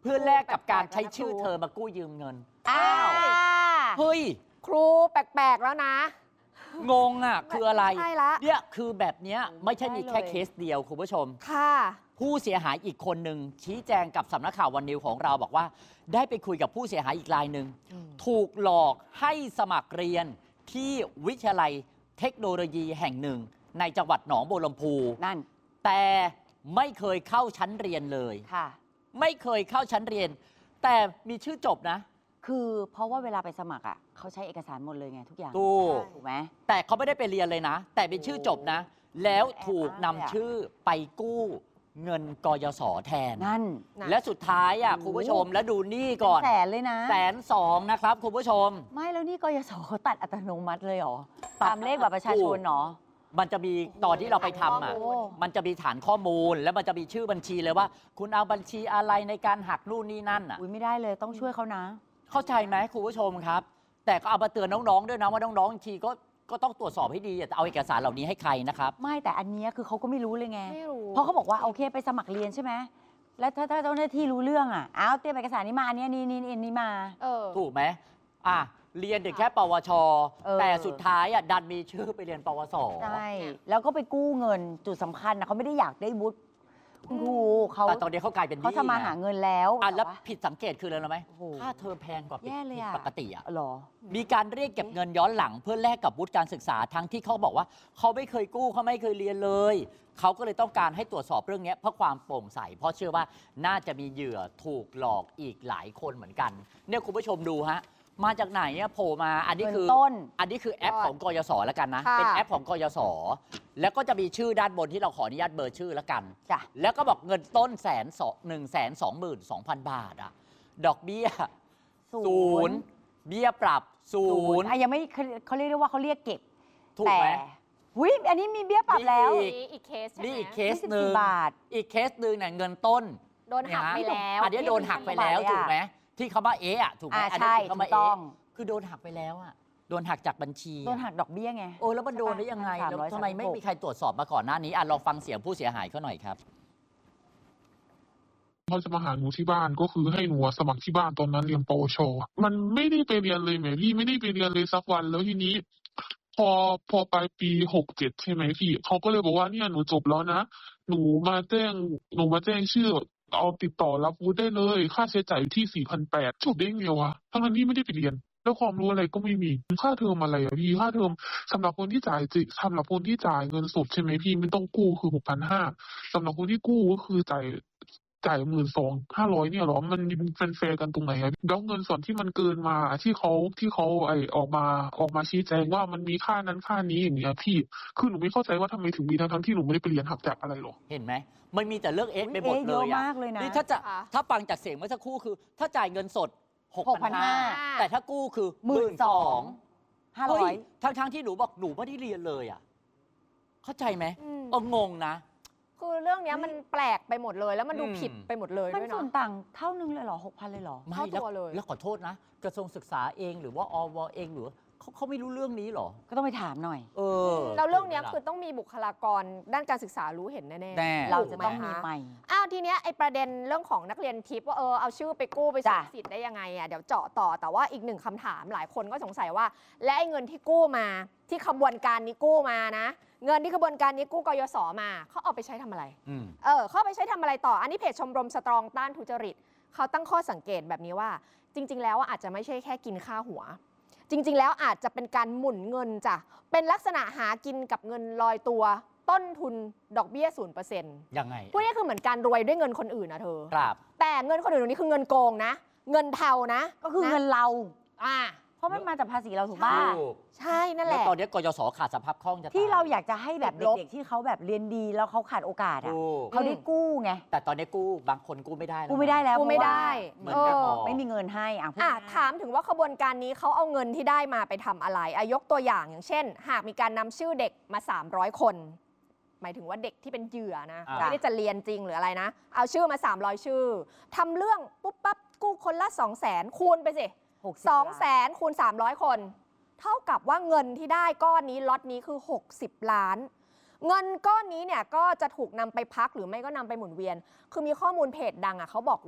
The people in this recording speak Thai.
เพื่อแลกกับการใช้ชื่อเธอมากู้ยืมเงินอ้าวเฮ้ยครูแปลกๆแล้วนะงงอ่ะคืออะไรใช่ละเนี่ยคือแบบเนี้ยไม่ใช่มีแค่เคสเดียวคุณผู้ชมค่ะผู้เสียหายอีกคนหนึ่งชี้แจงกับสำนักข่าววันนิวของเราบอกว่าได้ไปคุยกับผู้เสียหายอีกรายหนึ่งถูกหลอกให้สมัครเรียนที่วิทยาลัยเทคโนโลยีแห่งหนึ่งในจังหวัดหนองบัวลำพูนั่นแต่ไม่เคยเข้าชั้นเรียนเลยค่ะไม่เคยเข้าชั้นเรียนแต่มีชื่อจบนะคือเพราะว่าเวลาไปสมัครอ่ะเขาใช้เอกสารหมดเลยไงทุกอย่างถูกไหมแต่เขาไม่ได้ไปเรียนเลยนะแต่เป็นชื่อจบนะแล้วถูกนำชื่อไปกู้เงินกยศแทนนั่นและสุดท้ายอ่ะคุณผู้ชมแล้วดูนี่ก่อนแสนเลยนะ 120,000นะครับคุณผู้ชมไม่แล้วนี่กยศเขาตัดอัตโนมัติเลยเหรอตามเลขบัตรประชาชนเนาะมันจะมีตอนที่เราไปทำอ่ะมันจะมีฐานข้อมูลแล้วมันจะมีชื่อบัญชีเลยว่าคุณเอาบัญชีอะไรในการหักนู่นนี่นั่นอ่ะอุ้ยไม่ได้เลยต้องช่วยเขานะเข้าใจไหมคุณผู้ชมครับแต่ก็เอามาเตือนน้องๆด้วยนะว่าน้องๆทีก็ต้องตรวจสอบให้ดีอย่าเอาเอกสารเหล่านี้ให้ใครนะครับไม่แต่อันนี้คือเขาก็ไม่รู้เลยไงเพราะเขาบอกว่าโอเคไปสมัครเรียนใช่ไหมแล้วถ้าเจ้าหน้าที่รู้เรื่องอ่ะเอาเตรียมเอกสารนี้มาอันนี้นี่มาถูกไหมเรียนถึงแค่ปวชแต่สุดท้ายดันมีชื่อไปเรียนปวสใช่แล้วก็ไปกู้เงินจุดสำคัญนะเขาไม่ได้อยากได้วุฒิคุณครูเขาแต่ตอนนี้เขากลายเป็นเขาทำมาหาเงินแล้วแล้วผิดสังเกตคืออะไรรู้ไหมค่าเทอมแพงกว่าปกติหรอมีการเรียกเก็บเงินย้อนหลังเพื่อแลกกับวุฒิการศึกษาทั้งที่เขาบอกว่าเขาไม่เคยกู้เขาไม่เคยเรียนเลยเขาก็เลยต้องการให้ตรวจสอบเรื่องนี้เพื่อความโปร่งใสเพราะเชื่อว่าน่าจะมีเหยื่อถูกหลอกอีกหลายคนเหมือนกันเนี่ยคุณผู้ชมดูฮะมาจากไหนโผล่มาอันนี้คือแอปของกยศแล้วกันนะเป็นแอปของกยศแล้วก็จะมีชื่อด้านบนที่เราขออนุญาตเบอร์ชื่อแล้วกันแล้วก็บอกเงินต้น122,000 บาทดอกเบี้ย0เบี้ยปรับ0 ยังไม่เขาเรียกได้ว่าเขาเรียกเก็บถูกไหมอันนี้มีเบี้ยปรับแล้วอีกเคสนี่อีกเคสหนึ่งอีกเคสหนึ่งเนี่ยเงินต้นโดนหักไปแล้วอันนี้โดนหักไปแล้วถูกไหมที่เขาว่าถูกไหมใช่ถูกต้องคือโดนหักไปแล้วโดนหักจากบัญชีโดนหักดอกเบี้ยไงแล้วมันโดนได้ยังไงแล้วทำไมไม่มีใครตรวจสอบมาก่อนหน้านี้ลองฟังเสียงผู้เสียหายเขาหน่อยครับเขาจะมาหาหนูที่บ้านก็คือให้หนูสมัครที่บ้านตอนนั้นเรียนปวชมันไม่ได้ไปเรียนเลยแม่พี่ไม่ได้ไปเรียนเลยสักวันแล้วทีนี้พอปลายปี67ใช่ไหมพี่เขาก็เลยบอกว่าเนี่ยหนูจบแล้วนะหนูมาแจ้งชื่อเอาติดต่อรับวุฒิได้เลยค่าใช้จ่ายอยู่ที่ 4,800 จบได้ไงวะทั้งที่ไม่ได้ไปเรียนแล้วความรู้อะไรก็ไม่มีค่าเทอมอะไรพี่ค่าเทอมสำหรับคนที่จ่ายเงินสดใช่ไหมพี่ไม่ต้องกู้คือ 6,500 สำหรับคนที่กู้ก็คือจ่าย12,500เนี่ยหรอมันเป็นแฟร์กันตรงไหนครับแล้วเงินส่วนที่มันเกินมาที่เขาออกมาชี้แจงว่ามันมีค่านั้นค่านี้อย่างเงี้ยพี่คือหนูไม่เข้าใจว่าทำไมถึงมีทั้งที่หนูไม่ได้ไปเรียนหักจากอะไรหรอเห็นไหมมันมีแต่เรื่องไปหมดเลยนี่ถ้าฟังจากเสียงเมื่อสักครู่คือถ้าจ่ายเงินสด 6,500 แต่ถ้ากู้คือ 12,500 ทั้งที่หนูบอกหนูไม่ได้เรียนเลยเข้าใจไหมงงนะคือเรื่องนี้มันแปลกไปหมดเลยแล้วมันดูผิดไปหมดเลยด้วยเนาะมันส่วนต่างเท่านึงเลยเหรอ 6,000 เลยเหรอไม่แล้วขอโทษนะกระทรวงศึกษาเองหรือว่าอวเองหรือเขาไม่รู้เรื่องนี้หรอก็ต้องไปถามหน่อยแล้วเรื่องนี้คือต้องมีบุคลากรด้านการศึกษารู้เห็นแน่ๆเราจะต้องมีใหม่ทีเนี้ยไอ้ประเด็นเรื่องของนักเรียนทิปว่าเอาชื่อไปกู้ไปสิทธิ์ได้ยังไงเดี๋ยวเจาะต่อแต่ว่าอีกหนึ่งคำถามหลายคนก็สงสัยว่าและไอ้เงินที่กู้มาที่ขบวนการนี้กู้มานะเงินที่ขบวนการนี้กู้กยศมาเขาเอาไปใช้ทำอะไรเขาไปใช้ทำอะไรต่ออันนี้เพจชมรมสตรองต้านทุจริตเขาตั้งข้อสังเกตแบบนี้ว่าจริงๆแล้วอาจจะไม่ใช่แค่กินค่าหัวจริงๆแล้วอาจจะเป็นการหมุนเงินจ้ะเป็นลักษณะหากินกับเงินลอยตัวต้นทุนดอกเบี้ย 0% ยังไงพวกนี้คือเหมือนการรวยด้วยเงินคนอื่นนะเธอครับแต่เงินคนอื่นตรงนี้คือเงินโกงนะเงินเทานะก็คือเงินเราเพราะมันมาจากภาษีเราถูกป่ะใช่นั่นแหละตอนนี้กยศขาดสภาพคล่องที่เราอยากจะให้แบบเด็กๆที่เขาแบบเรียนดีแล้วเขาขาดโอกาสเขาได้กู้ไงแต่ตอนนี้กู้บางคนกู้ไม่ได้แล้วกู้ไม่ได้แล้วกู้ไม่ได้ไม่มีเงินให้ถามถึงว่าขบวนการนี้เขาเอาเงินที่ได้มาไปทำอะไรยกตัวอย่างเช่นหากมีการนำชื่อเด็กมา300 คนหมายถึงว่าเด็กที่เป็นเหยื่อนะไม่ได้จะเรียนจริงหรืออะไรนะเอาชื่อมา300ชื่อทำเรื่องปุ๊บปั๊บกู้คนละ 200,000 คูณไปสิ200,000 คูณ300 คนเท่ากับว่าเงินที่ได้ก้อนนี้ล็อตนี้คือ60 ล้านเงินก้อนนี้เนี่ยก็จะถูกนำไปพักหรือไม่ก็นำไปหมุนเวียนคือมีข้อมูลเพจดังเขาบอก